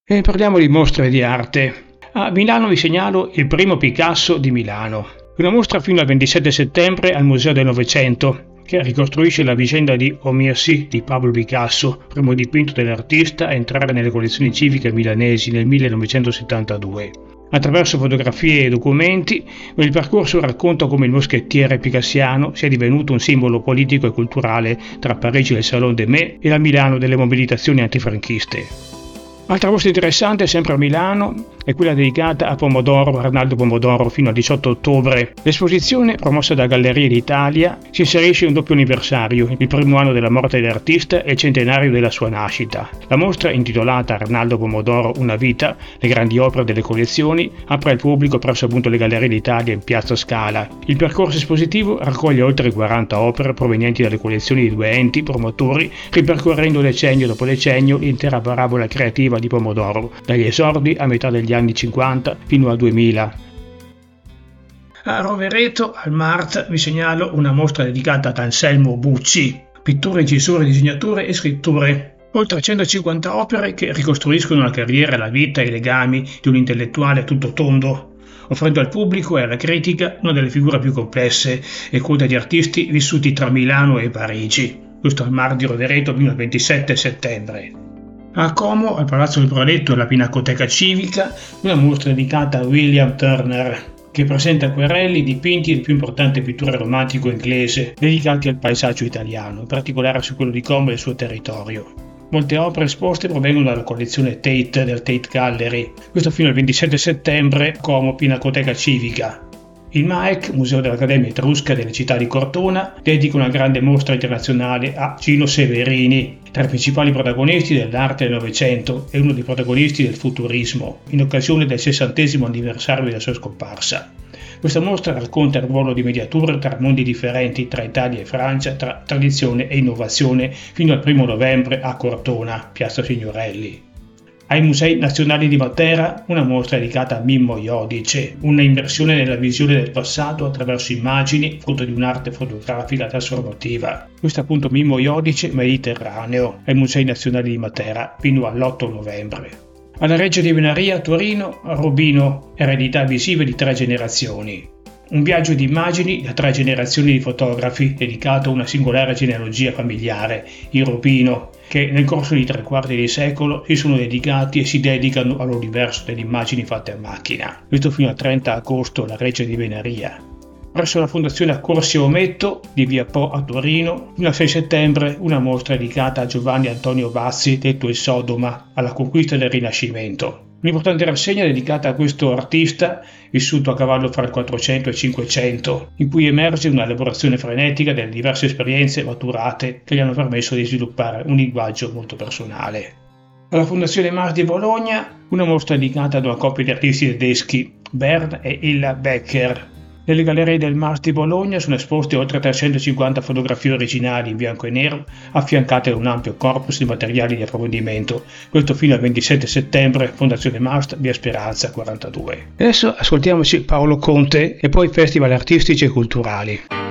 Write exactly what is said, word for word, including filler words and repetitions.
E parliamo di mostre di arte. A Milano vi segnalo il primo Picasso di Milano. Una mostra fino al ventisette settembre al Museo del Novecento, che ricostruisce la vicenda di Oh Merci di Pablo Picasso, primo dipinto dell'artista a entrare nelle collezioni civiche milanesi nel millenovecentosettantadue. Attraverso fotografie e documenti, il percorso racconta come il moschettiere picassiano sia divenuto un simbolo politico e culturale tra Parigi del Salon de Mai e la Milano delle mobilitazioni antifranchiste. Altra mostra interessante, sempre a Milano, è quella dedicata a Pomodoro, Arnaldo Pomodoro, fino al diciotto ottobre. L'esposizione, promossa da Gallerie d'Italia, si inserisce in un doppio anniversario, il primo anno della morte dell'artista e il centenario della sua nascita. La mostra, intitolata Arnaldo Pomodoro, una vita, le grandi opere delle collezioni, apre al pubblico presso appunto le Gallerie d'Italia in Piazza Scala. Il percorso espositivo raccoglie oltre quaranta opere provenienti dalle collezioni di due enti promotori, ripercorrendo decennio dopo decennio l'intera parabola creativa di Pomodoro, dagli esordi a metà degli anni cinquanta fino al duemila. A Rovereto, al Mart, vi segnalo una mostra dedicata ad Anselmo Bucci, pitture, incisure, disegnature e scritture. Oltre centocinquanta opere che ricostruiscono la carriera, la vita e i legami di un intellettuale a tutto tondo, offrendo al pubblico e alla critica una delle figure più complesse e code di artisti vissuti tra Milano e Parigi. Questo al Mart di Rovereto fino al ventisette settembre. A Como, al Palazzo del Broletto e alla Pinacoteca Civica, una mostra dedicata a William Turner, che presenta acquerelli, dipinti del più importante pittore romantico inglese, dedicati al paesaggio italiano, in particolare su quello di Como e il suo territorio. Molte opere esposte provengono dalla collezione Tate del Tate Gallery, questo fino al ventisette settembre, Como, Pinacoteca Civica. Il M A E C, Museo dell'Accademia Etrusca delle città di Cortona, dedica una grande mostra internazionale a Gino Severini, tra i principali protagonisti dell'arte del Novecento e uno dei protagonisti del futurismo, in occasione del sessantesimo anniversario della sua scomparsa. Questa mostra racconta il ruolo di mediatura tra mondi differenti tra Italia e Francia, tra tradizione e innovazione, fino al primo novembre a Cortona, Piazza Signorelli. Ai Musei Nazionali di Matera, una mostra dedicata a Mimmo Iodice, una immersione nella visione del passato attraverso immagini, frutto di un'arte fotografica trasformativa. Questo è appunto Mimmo Iodice Mediterraneo, ai Musei Nazionali di Matera, fino all'otto novembre. Alla Reggia di Venaria a Torino, Rubino, eredità visive di tre generazioni. Un viaggio di immagini da tre generazioni di fotografi dedicato a una singolare genealogia familiare, i Rubino, che nel corso di tre quarti di secolo si sono dedicati e si dedicano all'universo delle immagini fatte a macchina. Questo fino al trenta agosto alla Reggia di Venaria. Presso la Fondazione Accorsi Ometto di Via Po a Torino, fino al sei settembre, una mostra dedicata a Giovanni Antonio Bazzi, detto il Sodoma, alla conquista del Rinascimento. Un'importante rassegna dedicata a questo artista vissuto a cavallo fra il quattrocento e il cinquecento, in cui emerge una elaborazione frenetica delle diverse esperienze maturate che gli hanno permesso di sviluppare un linguaggio molto personale. Alla Fondazione Mars di Bologna, una mostra dedicata ad una coppia di artisti tedeschi, Bernd e Illa Becker. Nelle gallerie del Mars di Bologna sono esposte oltre trecentocinquanta fotografie originali in bianco e nero, affiancate da un ampio corpus di materiali di approfondimento. Questo fino al ventisette settembre, Fondazione Mars, via Speranza quarantadue. Adesso ascoltiamoci Paolo Conte e poi Festival Artistici e Culturali.